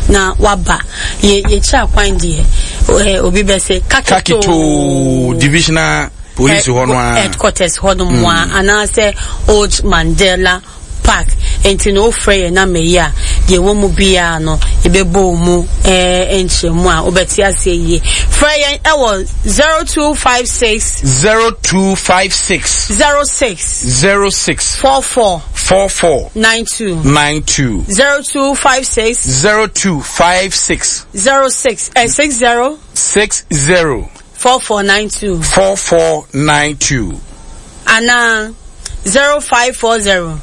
na waba ye cha kwan die obi be say Kakito divisional police headquarters hono mwa ana say Old Mandela Park enti no frey na meya ye wo mu bia no ebebo mu enchemu a obeti ase ye frey e wo 0256 44 92 0256 60 4492 ana 0540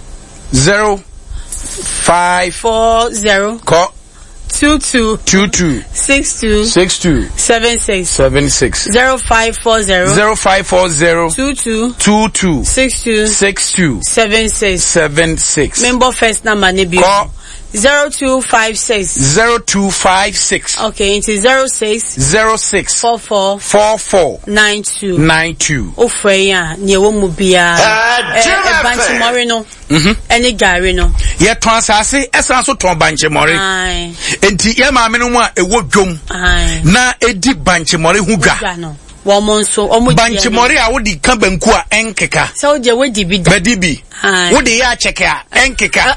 0540 22 62 76 0540 22 62 76 member first number ne bi 0256 okay into 06 44 92 ofreya ne wo mu bia banchi mori no any gari no ye ton asase esan so ton banchi mori enti ye ma me no mu a ewo dwom na edi banchi mori hu gwa womonso banchi mori a wodi ka banku a enkeka so je wodi bi badibi wodi ya cheke a enkeka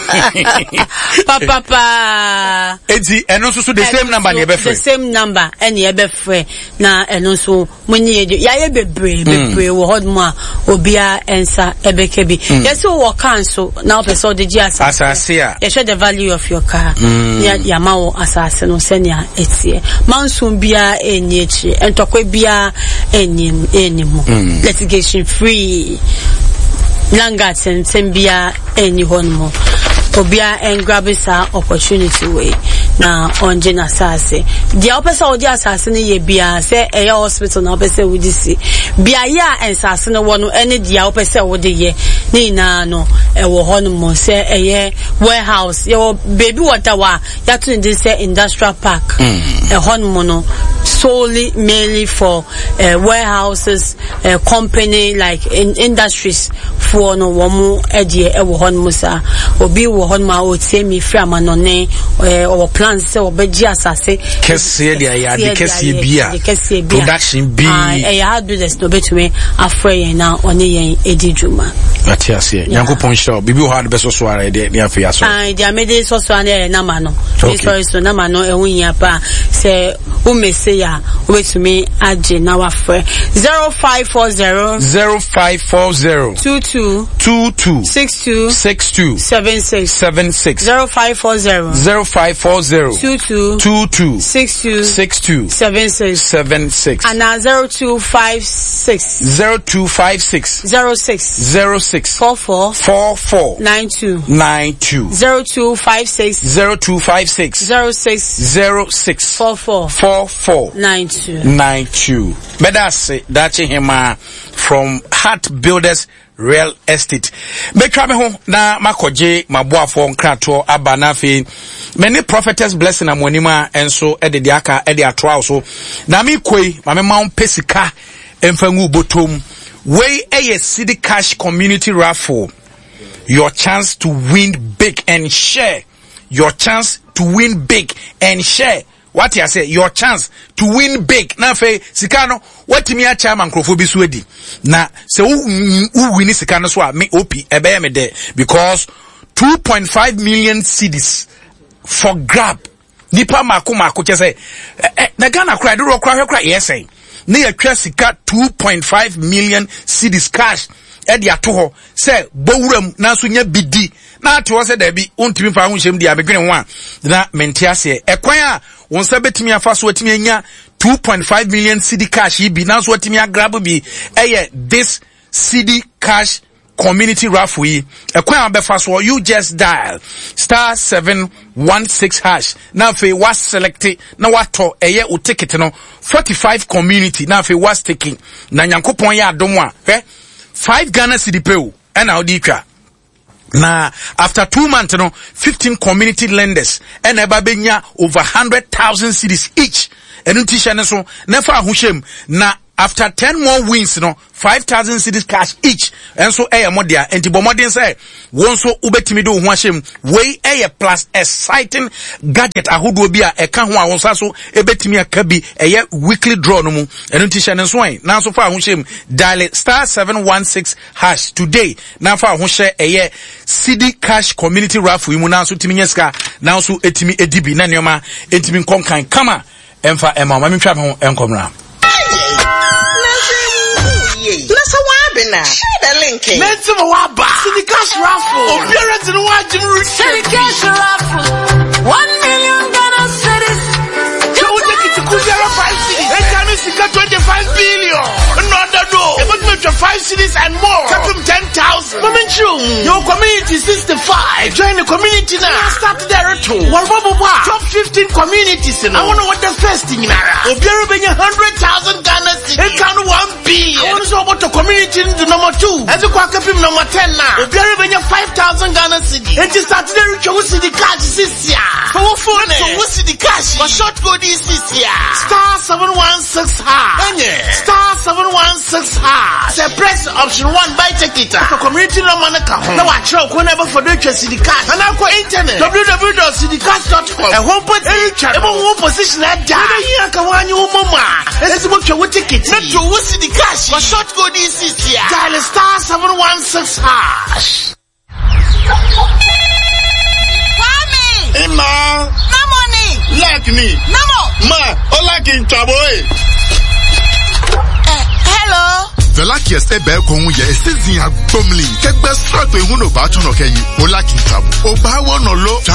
papa enti eno so the same number ne be free the same number ene e be free na eno so munye ya ye bebre wo hodmo a obia ensa ebekebi yes wo cancel na person de gi asase a you show the value of your car ya mawo asase no senia etie mansun bia eni echi entokwe bia enim litigation free langa tembia eni honmo obia engrabisa opportunity way na onje na sase dia opesa odi asase ne ye bia se eya hospital na opesa wudi si bia ya ensase ne wono ene dia opesa wodi ye ni na no ewo honmo se eye warehouse ye baby water wa ya tun dey say industrial park honmo no solely mainly for warehouses company like in industries for no womu edie ewo honmo sa obi wo honma o temi fra manone o plans se obeji asase kese dia ya de kese bia production bi how do this no betumi afre na one yen edidwuma atiase yankopon show bibi ho hard beso so ara de ne afia so dia mede so so na na ma no sorry so na ma no ehun pa se o mese ya o betumi age na wafre 0540 22 62 76 0540 22 62 76 and 0256 06 44 92 0256 06 44 92 better say that him from Heart Builders Real Estate. Betwa me ho na makoje maboafo nkrato aba na fe many prophetess blessing amonima enso de aka de atoa so na me koi ma me ma pesika emfangu botom we city cash community raffle, your chance to win big and share. Your chance to win big and share. What you say? Your chance to win big. Na fe sikano what me a chairman krofo bi suedi. Na se u win sikano so me opi ebe me there because 2.5 million cedis for grab. Nipa mako che say na Ghana kra do kra yes say. Na ya sika 2.5 million cedis cash e dia to ho say bowuram na so nya bidi na to ho say da bi ontimi fa ho hyem dia begwene ho a na menti ase ekwan a won sa betimi afa so atimi anya 2.5 million cedi cash bi na so atimi agrab bi this cedi cash community raffle ekwan abefa so you just dial *716# na fe was select na wato o ticket no 45 community na fe was taking na nyankopon ya adom a 5 Ghana cedi pay and odi twa na after 2 months no 15 community lenders and eba benya over 100,000 cedis each enu tisha ne so na fa ahushem na after 10 more wins, 5,000 cedis cash each. And so, modia, and Tibomodin say, one so ubetimido washim, way plus exciting gadget, a hood will be a kanwa onsaso, ebetimia kabi, a weekly draw no mu, and tishan and swine. Now so far, hunshim, dial *716# today. Now far, hunshe, a CD cash community raffle, imunasu timinyeska, now so etimi edibi, nanyoma, etimi konkan, kama, emfa ema, mami trap hon, enkomra. Nasa wabina. Share the link. Let's waba. City cash raffle. Appearance in watching City cash raffle. 1 million Ghana cedis. You will take it to Kujara 5 cities. And can you see 25 billion? Another door. It must make 5 cities and more. Captain 10,000. Your community 65. Join the community now. Start there too. Top 15 communities. I want to know what the first thing in Ara. Obiara benya 100,000 Ghana cedis. And count 1 billion. I want to know about the community to number 2. And the Kwakapim number 10 now. Obiara benya 5,000 Ghana cedis. And just start there to see the cash this year. For phone. So see the cash. For short code this year. *716#. *716#. Say press option 1 by ticket. For community number now I try whenever for the city cash. And I go internet. www.citycash.com. And home put one position at that. Here can one you mama. Let's book your ticket. Not to city cash. For short go this year. Dial *716#. Emma. No money. Like me. No more. Ma, all like in trouble. Hello. The luckiest ebe kon ye season agbomli kegbe strato ehun no ba tun no keyin o like trouble o ba wo no lo